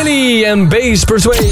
Willy en Bass Persuade.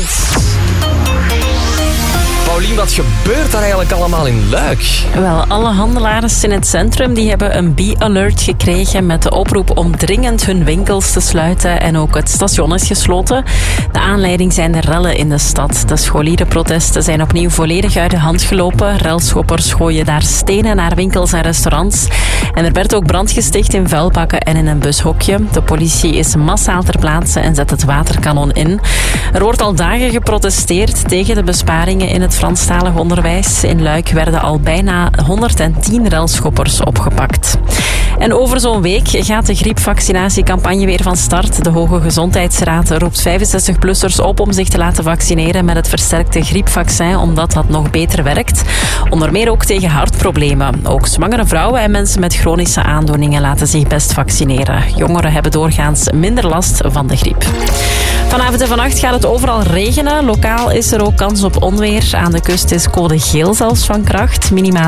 Paulien, wat gebeurt daar eigenlijk allemaal in Luik? Wel, alle handelaars in het centrum die hebben een be-alert gekregen met de oproep om dringend hun winkels te sluiten en ook het station is gesloten. De aanleiding zijn de rellen in de stad. De scholierenprotesten zijn opnieuw volledig uit de hand gelopen. Relschoppers gooien daar stenen naar winkels en restaurants. En er werd ook brand gesticht in vuilbakken en in een bushokje. De politie is massaal ter plaatse en zet het waterkanon in. Er wordt al dagen geprotesteerd tegen de besparingen in het Franstalig onderwijs. In Luik werden al bijna 110 relschoppers opgepakt. En over zo'n week gaat de griepvaccinatiecampagne weer van start. De Hoge Gezondheidsraad roept 65-plussers op om zich te laten vaccineren met het versterkte griepvaccin, omdat dat nog beter werkt. Onder meer ook tegen hartproblemen. Ook zwangere vrouwen en mensen met chronische aandoeningen laten zich best vaccineren. Jongeren hebben doorgaans minder last van de griep. Vanavond en vannacht gaat het overal regenen. Lokaal is er ook kans op onweer. Aan de kust is code geel zelfs van kracht. Minima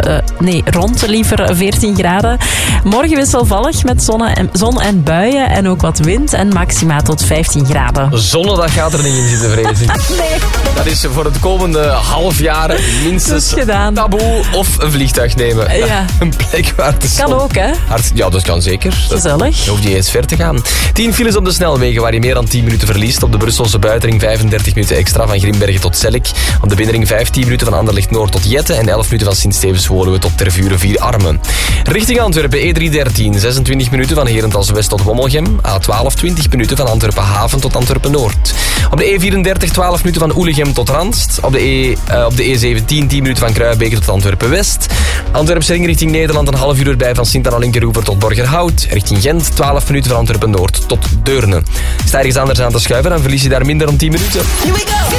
rond liever 14 graden. Morgen wisselvallig met zon en buien en ook wat wind en maxima tot 15 graden. Zonne, dat gaat er niet in zitten, vrees ik. Nee. Dat is voor het komende half jaar minstens taboe of een vliegtuig nemen. Ja. Een plek waar het kan ook, hè? Ja, dat kan zeker. Gezellig. Je hoeft niet eens ver te gaan. 10 files op de snelwegen waar je meer dan 10 minuten verliest. Op de Brusselse buitenring 35 minuten extra van Grimbergen tot Zellik. Op de binnenring 15 minuten van Anderlecht Noord tot Jette. En 11 minuten van Sint-Stevens-Woluwe tot Tervuren 4 Armen. Richting Antwerpen E313 26 minuten van Herentals West tot Wommelgem. A12 20 minuten van Antwerpen Haven tot Antwerpen Noord. Op de E34 12 minuten van Oelegem tot Randst. Op de E17 10 minuten van Kruijbeke tot Antwerpen West. Antwerpse ring richting Nederland een half uur erbij van Sint-Anna-Linkeroever tot Borgerhout. Richting Gent 12 minuten van Antwerpen Noord tot Deurne. Sta ergens anders aan te schuiven, dan verlies je daar minder dan 10 minuten. Here we go.